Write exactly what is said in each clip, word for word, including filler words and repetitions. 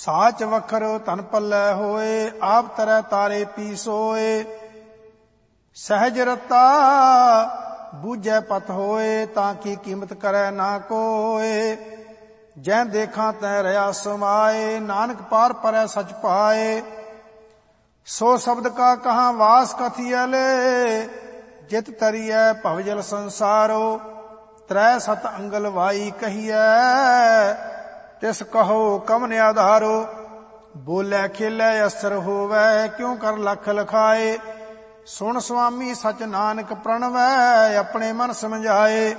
ਸਾਚ ਵਖਰ ਧਨ ਪੱਲੇ ਹੋਏ, ਆਪ ਤਰੈ ਤਾਰੇ ਪੀ ਸੋਏ। ਸਹਿਜ ਰਤਾ ਬੂਝੈ ਪਤ ਹੋਏ, ਤਾਂ ਕੀ ਕੀਮਤ ਕਰੈ ਨਾ ਕੋਏ। ਜੈ ਦੇਖਾਂ ਤੈ ਰਹਾ ਸਮਾਏ, ਨਾਨਕ ਪਾਰ ਪਰੈ ਸਚ ਪਾਏ। ਸੋ ਸ਼ਬਦ ਕਾ ਕਹਾਂ ਵਾਸ ਕਥੀਐ ਲੈ, ਜਿਤ ਤਰੀਐ ਭਵਜਲ ਸੰਸਾਰੋ। ਤ੍ਰੈ ਸਤ ਅੰਗਲ ਵਾਈ ਕਹੀਐ, ਤਿਸ ਕਹੋ ਕਮਨ ਆਧਾਰੋ। ਬੋਲੇ ਖੇਲੇ ਅਸਰ ਹੋਵੈ, ਕਿਉ ਕਰ ਲਖ ਲਖਾਏ। ਸੁਣ ਸੁਆਮੀ ਸਚ ਨਾਨਕ ਪ੍ਰਣਵੈ, ਆਪਣੇ ਮਨ ਸਮਝਾਏ।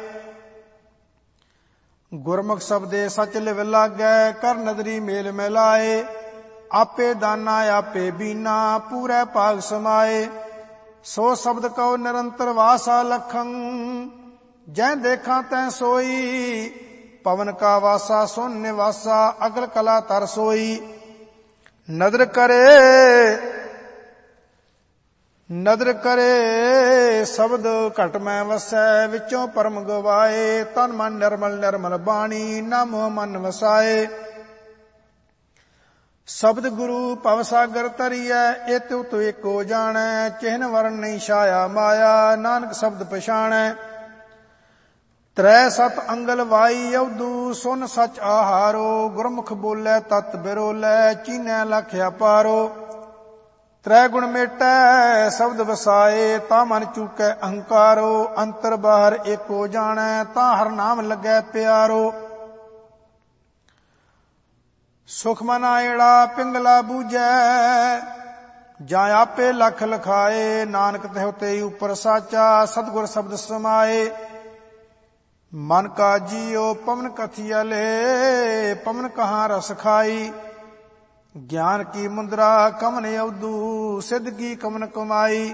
ਗੁਰਮੁਖ ਸ਼ਬਦੇ ਸਚ ਲਿਵ ਲਾਗੈ, ਕਰ ਨਦਰੀ ਮੇਲ ਮਿਲਾਏ। ਆਪੇ ਦਾਨਾ ਆਪੇ ਬੀਨਾ, ਪੂਰੇ ਭਾਗ ਸਮਾਏ। ਸੋ ਸ਼ਬਦ ਕਉ ਨਿਰੰਤਰ ਵਾਸਾ ਲਖੰ, ਜੈ ਦੇਖਾਂ ਤੈ ਸੋਈ। ਪਵਨ ਕਾ ਵਾਸਾ ਸੁਨ ਨਿਵਾਸਾ, ਅਗਲ ਕਲਾ ਤਰ ਸੋਈ। ਨਦਰ ਕਰੇ ਨਦਰ ਕਰੇ ਸ਼ਬਦ ਘਟ ਮੈਂ ਵਸੈ, ਵਿੱਚੋਂ ਪਰਮ ਗਵਾਏ। ਤਨ ਮਨ ਨਿਰਮਲ ਨਿਰਮਲ ਬਾਣੀ, ਨਾ ਮੋਹ ਮਨ ਵਸਾਏ। ਸ਼ਬਦ ਗੁਰੂ ਭਵ ਸਾਗਰ ਤਰੀਐ, ਇਤ ਉਤ ਏਕੋ ਜਾਣੈ। ਚਿਹਨ ਵਰਨ ਨਹੀਂ ਛਾਇਆ ਮਾਇਆ, ਨਾਨਕ ਸ਼ਬਦ ਪਛਾਣੈ। ਤ੍ਰੈ ਸਤ ਅੰਗਲ ਵਾਈ ਅਵਧੂ, ਸੁਨ ਸਚ ਆਹਾਰੋ। ਗੁਰਮੁਖ ਬੋਲੇ ਤਤ ਬਿਰੋਲੇ, ਚੀਨੈ ਲਖ ਅਪਾਰੋ। ਤ੍ਰੈ ਗੁਣ ਮੇਟੈ ਸ਼ਬਦ ਵਸਾਏ, ਤਾਂ ਮਨ ਚੂਕੈ ਅਹੰਕਾਰੋ। ਅੰਤਰ ਬਾਹਰ ਏਕੋ ਜਾਣੈ, ਤਾਂ ਹਰ ਨਾਮ ਲੱਗੈ ਪਿਆਰੋ। ਸੁਖ ਮਨ ਆਇੜਾ ਪਿੰਗਲਾ ਬੂਝੈ, ਜਾਂ ਆਪੇ ਲਖ ਲਖਾਏ। ਨਾਨਕ ਤਿਹੁ ਤੇ ਉਪਰ ਸਾਚਾ, ਸਤਿਗੁਰ ਸ਼ਬਦ ਸਮਾਏ। ਮਨ ਕਾ ਜੀਓ ਪਵਨ ਕਥੀਆ ਲੈ, ਪਵਨ ਕਹਾਂ ਰਸ ਖਾਈ। ਗਿਆਨ ਕੀ ਮੁੰਦਰਾ ਕਮਨ ਅਵਧੂ, ਸਿੱਧ ਕੀ ਕਮਨ ਕਮਾਈ।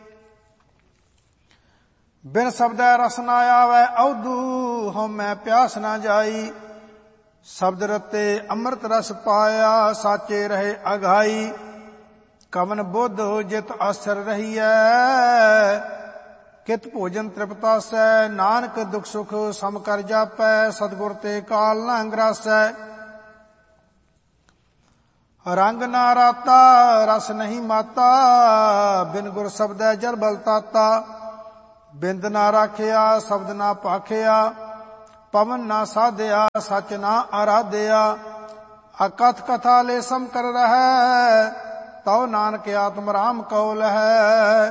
ਬਿਨ ਸ਼ਬਦੈ ਰਸ ਨਾ ਆਵੈ ਅਵਧੂ, ਹਉਮੈ ਪਿਆਸ ਨਾ ਜਾਈ। ਸ਼ਬਦ ਰਤੇ ਅੰਮ੍ਰਿਤ ਰਸ ਪਾਇਆ, ਸਾਚੇ ਰਹੇ ਅਘਾਈ। ਕਵਨ ਬੁੱਧ ਜਿਤ ਆਸਰ ਰਹੀਐ, ਕਿਤ ਭੋਜਨ ਤ੍ਰਿਪਤਾਸੈ। ਨਾਨਕ ਦੁਖ ਸੁਖ ਸਮ ਕਰ ਜਾਪੈ, ਸਤਿਗੁਰ ਤੇ ਕਾਲ ਨਾ ਅੰਗਰਾਸੈ। ਰੰਗ ਨਾ ਰਾਤਾ ਰਸ ਨਹੀਂ ਮਾਤਾ, ਬਿਨ ਗੁਰ ਸ਼ਬਦੈ ਜਲ ਬਲ ਤਾਤਾ। ਬਿੰਦ ਨਾ ਰਾਖਿਆ ਸ਼ਬਦ ਨਾ ਭਾਖਿਆ, ਪਵਨ ਨਾ ਸਾਧਿਆ ਸਚ ਨਾ ਆਰਾਧਿਆ। ਅਕਥ ਕਥਾ ਲੈ ਸਮ ਕਰ ਰਹੈ, ਤਉ ਨਾਨਕ ਆਤਮ ਰਾਮ ਕਉ ਲਹੈ।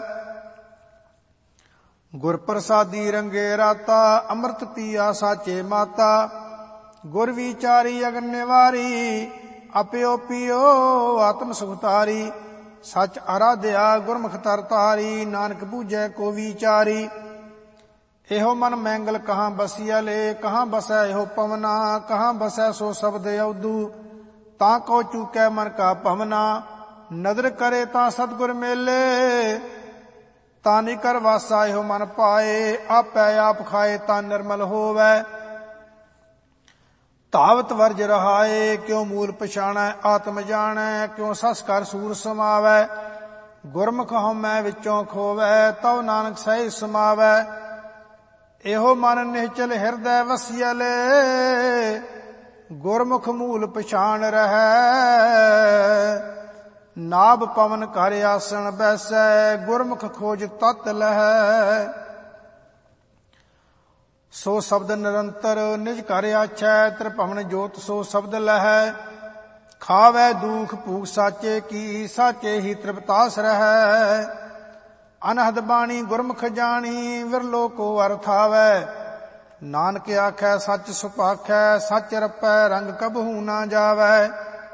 ਗੁਰ ਪ੍ਰਸਾਦੀ ਰੰਗੇ ਰਾਤਾ, ਅੰਮ੍ਰਿਤ ਪੀਆ ਸਾਚੇ ਮਾਤਾ। ਗੁਰ ਵਿਚਾਰੀ ਅਗਨ ਨਿਵਾਰੀ, ਆਪਿਓ ਪੀਓ ਆਤਮ ਸੁਖਤਾਰੀ। ਸਚ ਆਰਾਧਿਆ ਗੁਰਮੁਖ ਤਰ ਤਾਰੀ, ਨਾਨਕ ਬੂਝੈ ਕੋ ਵਿਚਾਰੀ। ਇਹੋ ਮਨ ਮੈਂਗਲ ਕਹਾਂ ਬਸੀਆ ਲੈ, ਕਹਾਂ ਬਸੈ ਇਹੋ ਪਵਨਾ। ਕਹਾਂ ਬਸੈ ਸੋ ਸ਼ਬਦ ਅਵਧੂ, ਤਾਂ ਕੋ ਚੂਕੈ ਮਨ ਕਾ ਭਵਨਾ। ਨਦਰ ਕਰੇ ਤਾਂ ਸਤਿਗੁਰ ਮੇਲੇ, ਤਾਂ ਨਿ ਕਰ ਵਾਸਾ ਇਹੋ ਮਨ ਪਾਏ। ਆਪੈ ਆਪ ਖਾਏ ਤਾਂ ਨਿਰਮਲ ਹੋਵੈ, ਧਾਵਤ ਵਰਜ ਰਹਾਏ। ਕਿਉ ਮੂਲ ਪਛਾਣੈ ਆਤਮ ਜਾਣੈ, ਕਿਉ ਸਸ ਕਰ ਸੂਰ ਸਮਾਵੈ। ਗੁਰਮੁਖ ਹਉਮੈ ਵਿੱਚੋਂ ਖੋਵੈ, ਤਉ ਨਾਨਕ ਸਹਿ ਸਮਾਵੈ। ਇਹੋ ਮਨ ਨਿਹਚਲ ਹਿਰਦੈ ਵਸਿਆ ਲੈ, ਗੁਰਮੁਖ ਮੂਲ ਪਛਾਣ ਰਹੈ। ਨਾਭ ਪਵਨ ਘਰ ਆਸਣ ਬੈਸੈ, ਗੁਰਮੁਖ ਖੋਜ ਤਤ ਲਹੈ। ਸੋ ਸ਼ਬਦ ਨਿਰੰਤਰ ਨਿਜ ਘਰ ਆਛੈ, ਤ੍ਰਿਭਵਨ ਜੋਤ ਸੋ ਸ਼ਬਦ ਲਹੈ। ਖਾਵੈ ਦੂਖ ਭੂਖ ਸਾਚੇ ਕੀ, ਸਾਚੇ ਹੀ ਤ੍ਰਿਪਤਾਸ ਰਹੈ। ਅਨਹਦ ਬਾਣੀ ਗੁਰਮੁਖ ਜਾਣੀ, ਵਿਰਲੋ ਕੋ ਅਰਥ ਆਵੈ। ਨਾਨਕ ਆਖੈ ਸੱਚ ਸੁਭਾਖੈ, ਸੱਚ ਰਪੈ ਰੰਗ ਕਬਹੂ ਨਾ ਜਾਵੈ।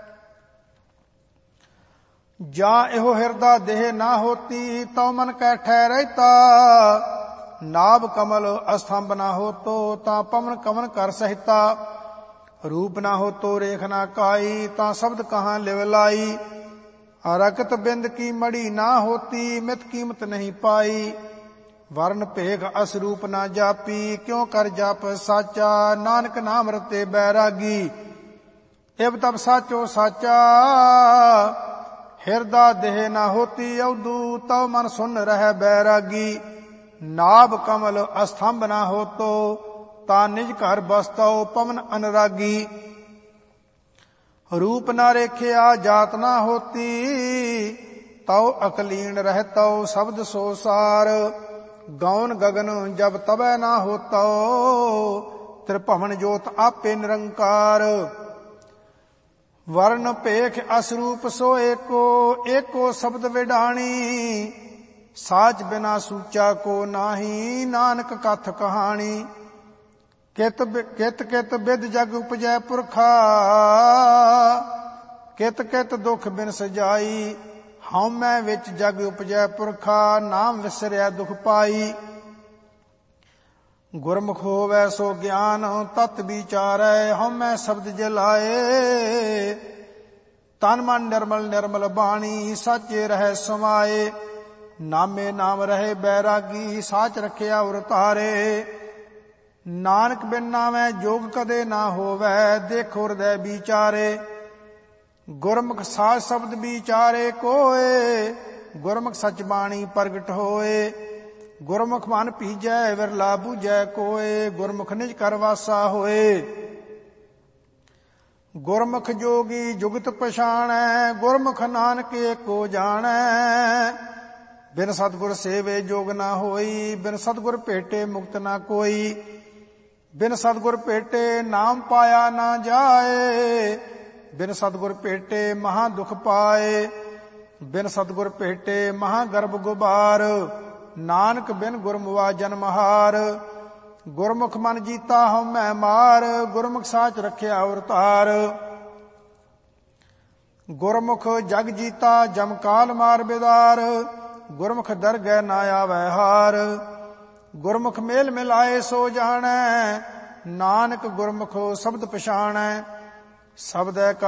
ਜਾਂ ਇਹੋ ਹਿਰਦਾ ਦੇਹ ਨਾ ਹੋਤੀ, ਤਉ ਮਨ ਕੈ ਠਹਿਰੈਤਾ। ਨਾਭ ਕਮਲ ਅਸਥੰਭ ਨਾ ਹੋਤੋ, ਤਾਂ ਪਵਨ ਕਵਨ ਕਰ ਸਹਿਤਾ। ਰੂਪ ਨਾ ਹੋਤੋ ਰੇਖ ਨਾ ਕਾਈ, ਤਾਂ ਸ਼ਬਦ ਕਹਾਂ ਲਿਵ ਲਾਈ। ਰਕਤ ਬਿੰਦ ਕੀ ਮੜੀ ਨਾ ਹੋਤੀ, ਮਿਤ ਕੀਮਤ ਨਹੀਂ ਪਾਈ। ਵਰਨ ਭੇਖ ਅਸਰੂਪ ਨਾ ਜਾਪੀ, ਕਿਉ ਕਰ ਜਪ ਸਾਚਾ। ਨਾਨਕ ਨਾਮ ਰਤੇ ਬੈਰਾਗੀ, ਇਬ ਤਬ ਸਾਚੋ ਸਾਚਾ। ਹਿਰਦਾ ਦੇਹ ਨਾ ਹੋਤੀ ਅਵਧੂ, ਤਉ ਮਨ ਸੁਨ ਰਹਿ ਬੈਰਾਗੀ। ਨਾਭ ਕਮਲ ਅਸਥੰਭ ਨਾ ਹੋਤੋ, ਤਾਂ ਨਿਜ ਘਰ ਬਸਤਉ ਪਵਨ ਅਨਰਾਗੀ। रूप ना रेखिया जात ना होती, तौ अकलीन रहतौ शब्द सो सार। गौन गगन जब तबै ना होतौ, त्रिभवन जोत आपे निरंकार। वर्ण पेख असरूप सो एको, एको शब्द विडाणी। साच बिना सूचा को नाही, नानक कथ कहानी। कित कित कित बिद जग उपजै पुरखा, कित कित दुख बिन सजाई। हउमੈ विच जग उपजै पुरखा, नाम विसरिया दुख पाई। गुरमुख होवै सो ज्ञान तत विचारै, हउमੈ शब्द जलाए। तन मन निर्मल निर्मल बाणी, साचे रहै समाए। नामे नाम रहे बैरागी, साच रखिया उर तारे। नानक बिन नामै जोग कदे ना होवै, देखो हृदय विचारे। गुरमुख साच शब्द विचारे कोय, गुरमुख सच बाणी प्रगट होए। गुरमुख मन पीजै विरला बूझै कोय, गुरमुख निज कर वासा होए। गुरमुख जोगी जुगत पछाणै, गुरमुख नानक एको जाणै। बिन सतगुर सेवे जोग ना होई, बिन सतगुर भेटे मुक्त ना कोई। बिन सतगुर भेटे नाम पाया ना जाए, बिन सतगुर भेटे महा दुख पाए। बिन सतगुर भेटे महा गर्भ गुबार, नानक बिन गुरमुआ जन्महार। गुरमुख मन जीता हउमੈ मार, गुरमुख साच रखिया उर तार। गुरमुख जग जीता जम काल मार बिदार, गुरमुख दरगਹਿ ना आवै हार। गुरमुख मेल मिलाए सो जाणै, नानक गुरमुख शब्द पछाणै। शब्द